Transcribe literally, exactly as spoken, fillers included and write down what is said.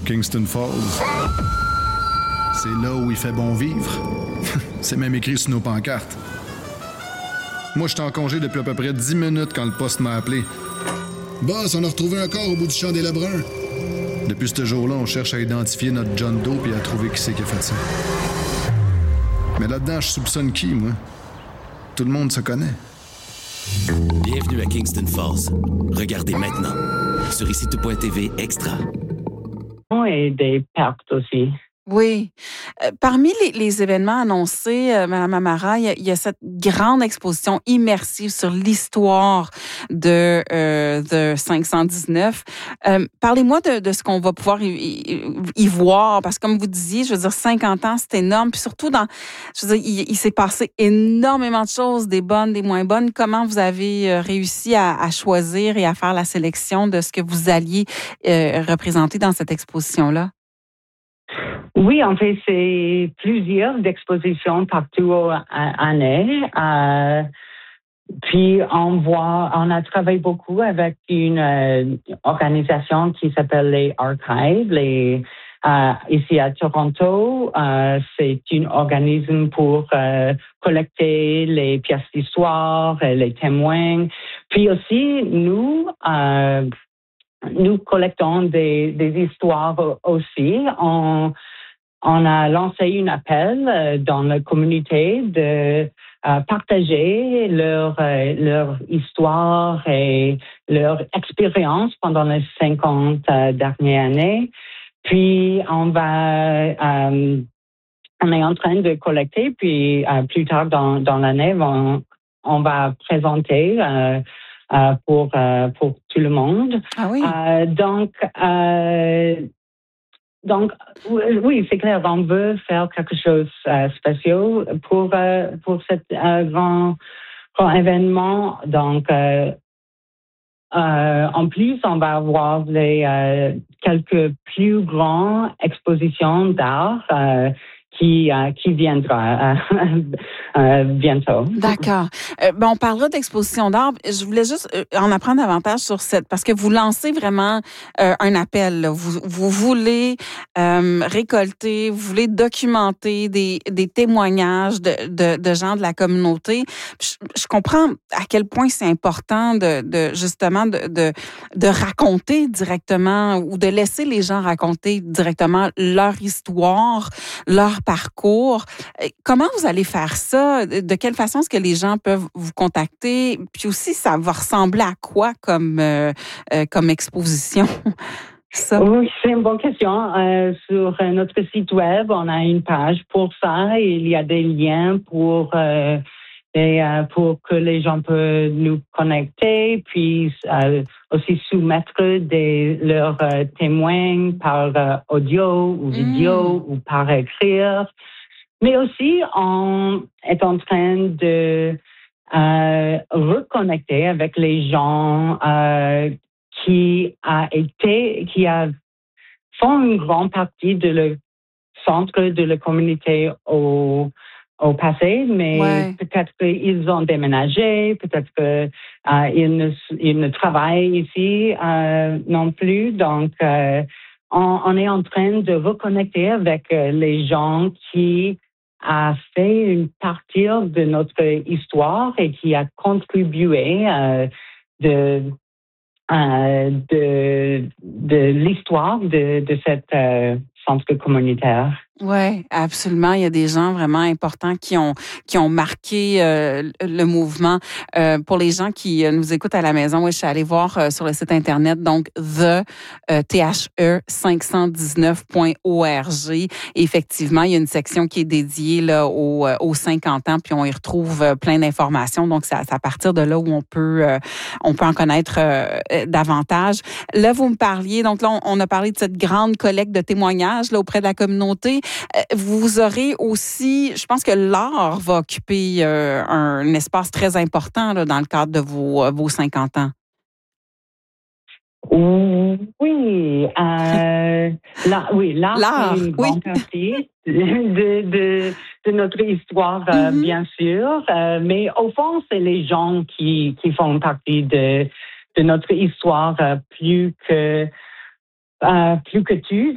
Kingston Falls. C'est là où il fait bon vivre. C'est même écrit sur nos pancartes. Moi, j'étais en congé depuis à peu près dix minutes quand le poste m'a appelé. Boss, on a retrouvé un corps au bout du champ des Lebrun. Depuis ce jour-là, on cherche à identifier notre John Doe et à trouver qui c'est qui a fait ça. Mais là-dedans, je soupçonne qui, moi? Tout le monde se connaît. Bienvenue à Kingston Falls. Regardez maintenant sur ici tout point t v extra. Et des pertes aussi. Oui. Euh, parmi les, les événements annoncés, euh, Mme Amara, il y, a, il y a cette grande exposition immersive sur l'histoire de, euh, de cinq cent dix-neuf. Euh, parlez-moi de, de ce qu'on va pouvoir y, y, y voir, parce que comme vous disiez, je veux dire, cinquante ans, c'est énorme. Puis surtout, dans, je veux dire, il, il s'est passé énormément de choses, des bonnes, des moins bonnes. Comment vous avez réussi à, à choisir et à faire la sélection de ce que vous alliez euh, représenter dans cette exposition-là? Oui, en fait, c'est plusieurs expositions partout en année. Euh, puis on voit, on a travaillé beaucoup avec une euh, organisation qui s'appelle les Archives, les euh, ici à Toronto. Euh, c'est un organisme pour euh, collecter les pièces d'histoire, les témoins. Puis aussi, nous, euh, nous collectons des, des histoires aussi. On On a lancé un appel dans la communauté de euh, partager leur, euh, leur histoire et leur expérience pendant les cinquante euh, dernières années. Puis, on va, euh, on est en train de collecter, puis euh, plus tard dans, dans l'année, on, on va présenter euh, euh, pour, euh, pour tout le monde. Ah oui. Euh, donc, euh, Donc, oui, c'est clair, on veut faire quelque chose de euh, spécial pour, euh, pour cet euh, grand, grand événement. Donc, euh, euh, en plus, on va avoir les, euh, quelques plus grandes expositions d'art euh, qui, euh, qui viendra euh, euh, bientôt. D'accord. Euh, ben, on parlera d'exposition d'art. Je voulais juste euh, en apprendre davantage sur cette, parce que vous lancez vraiment euh, un appel. Là. Vous, vous voulez euh, récolter, vous voulez documenter des, des témoignages de, de, de gens de la communauté. Je, je comprends à quel point c'est important de, de justement de, de, de raconter directement ou de laisser les gens raconter directement leur histoire, leur parcours. Comment vous allez faire ça? De quelle façon est-ce que les gens peuvent vous contacter? Puis aussi, ça va ressembler à quoi comme, euh, euh, comme exposition? Ça. Oui, c'est une bonne question. Euh, sur notre site web, on a une page pour ça. Et il y a des liens pour, euh, et, euh, pour que les gens peuvent nous connecter, puis euh, aussi soumettre des, leurs euh, témoins par euh, audio ou vidéo mmh. ou par écrire. Mais aussi, on est en train de euh, reconnecter avec les gens euh, qui a été, qui a font une grande partie de le centre de la communauté au au passé, mais ouais. peut-être qu'ils ont déménagé, peut-être qu'ils euh, ne, ils ne travaillent ici euh, non plus. Donc, euh, on, on est en train de reconnecter avec euh, les gens qui a fait une partie de notre histoire et qui a contribué euh, de, euh, de, de l'histoire de, de cette euh, centre communautaire. Oui, absolument. Il y a des gens vraiment importants qui ont qui ont marqué euh, le mouvement. Euh, pour les gens qui nous écoutent à la maison, oui, je suis allée voir euh, sur le site internet, donc the euh, T H E cinq cent dix-neuf point org. Et effectivement, il y a une section qui est dédiée là aux, aux cinquante ans, puis on y retrouve euh, plein d'informations. Donc, c'est à, à partir de là où on peut euh, on peut en connaître euh, davantage. Là, vous me parliez, donc là, on, on a parlé de cette grande collecte de témoignages là auprès de la communauté. Vous aurez aussi, je pense que l'art va occuper euh, un espace très important là, dans le cadre de vos, vos cinquante ans. Oui, euh, là, oui, l'art, l'art c'est une grande oui. partie de, de, de notre histoire, euh, mm-hmm. bien sûr, euh, mais au fond, c'est les gens qui, qui font partie de, de notre histoire euh, plus que Euh, plus que tu,